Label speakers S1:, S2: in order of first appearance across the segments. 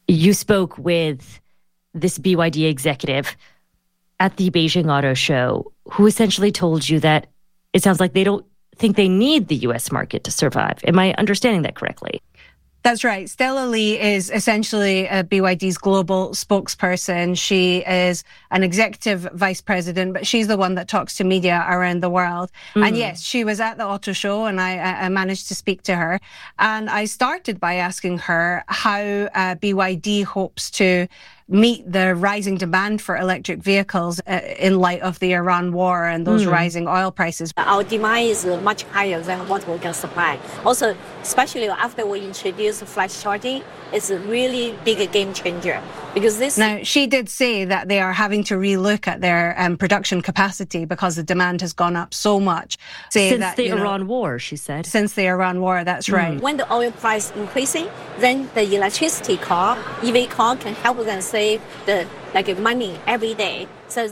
S1: You spoke with this BYD executive at the Beijing Auto Show who essentially told you that it sounds like they don't think they need the U.S. market to survive. Am I understanding that correctly?
S2: That's right. Stella Li is essentially BYD's global spokesperson. She is an executive vice president, but she's the one that talks to media around the world. And yes, she was at the auto show and I managed to speak to her. And I started by asking her how BYD hopes to meet the rising demand for electric vehicles in light of the Iran war and those rising oil prices.
S3: Our demand is much higher than what we can supply. Also, especially after we introduce flash charging, it's a really big game changer. Because this...
S2: Now, she did say that they are having to relook at their production capacity because the demand has gone up so much.
S1: Since the Iran war, she said.
S2: Since the Iran war, that's right.
S3: When the oil price increasing, then the electricity car, EV car, can help them save the money every day.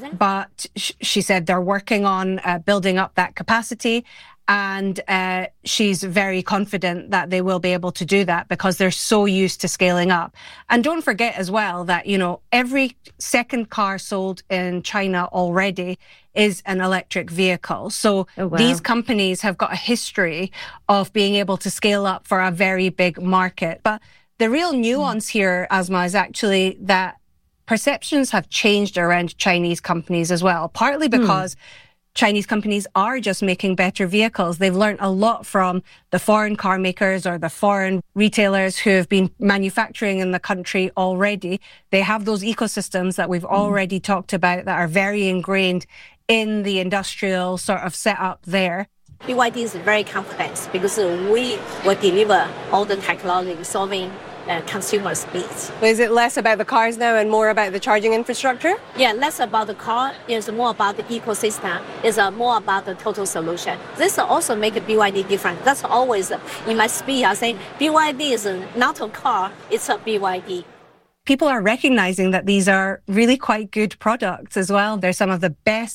S2: But she said they're working on building up that capacity. And she's very confident that they will be able to do that because they're so used to scaling up. And don't forget as well that, every second car sold in China already is an electric vehicle. So these companies have got a history of being able to scale up for a very big market. But the real nuance here, Asma, is actually that perceptions have changed around Chinese companies as well, partly because Chinese companies are just making better vehicles. They've learned a lot from the foreign car makers or the foreign retailers who have been manufacturing in the country already. They have those ecosystems that we've already talked about that are very ingrained in the industrial sort of setup there.
S3: BYD is very confident because we will deliver all the technology solving consumers' needs.
S4: Is it less about the cars now and more about the charging infrastructure?
S3: Yeah, less about the car. It's more about the ecosystem. It's more about the total solution. This also makes BYD different. That's always in my speech. I say BYD is not a car, it's a BYD.
S2: People are recognizing that these are really quite good products as well. They're some of the best